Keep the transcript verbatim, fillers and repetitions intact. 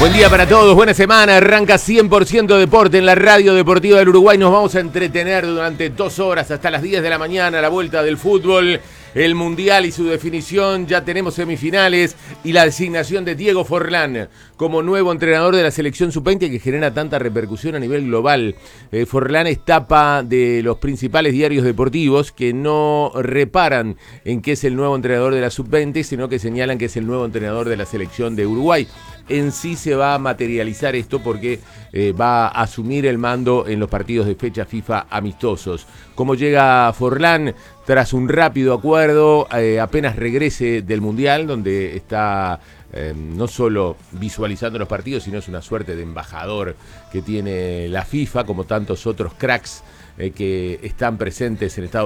Buen día para todos, buena semana, arranca cien por ciento Deporte en la Radio Deportiva del Uruguay. Nos vamos a entretener durante dos horas hasta las diez de la mañana, la vuelta del fútbol, el Mundial y su definición. Ya tenemos semifinales y la designación de Diego Forlán como nuevo entrenador de la selección sub veinte que genera tanta repercusión a nivel global. Eh, Forlán es tapa de los principales diarios deportivos que no reparan en que es el nuevo entrenador de la sub veinte, sino que señalan que es el nuevo entrenador de la selección de Uruguay. En sí se va a materializar esto porque eh, va a asumir el mando en los partidos de fecha FIFA amistosos. ¿Cómo llega Forlán? Tras un rápido acuerdo, eh, apenas regrese del Mundial, donde está eh, no solo visualizando los partidos, sino es una suerte de embajador que tiene la FIFA, como tantos otros cracks eh, que están presentes en Estados Unidos.